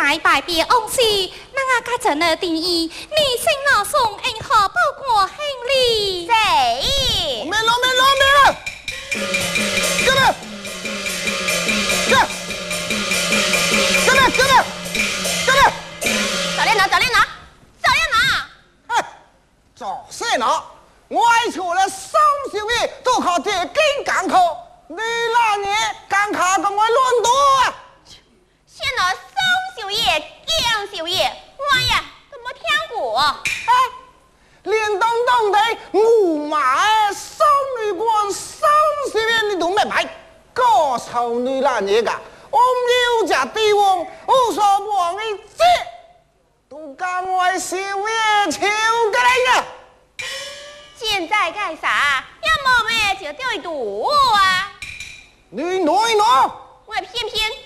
来拜别往事，那我家真的定义，你心老送恩好报国行礼。 谁？ 没了，哥们， 找练哪？ 哎，找谁呢？外出了双手爷都靠这根港口，你那年刚卡跟我乱多啊！ 现在宋少爷、姜少爷，我呀都没听过。 哎，连当的驸马双女官双手爷你都没买，高潮你那年个，我们刘家帝王无所往一接，都赶我少爷求个来呀！ 现在干啥？要么咩就对赌啊！ 你挪一挪， 我偏偏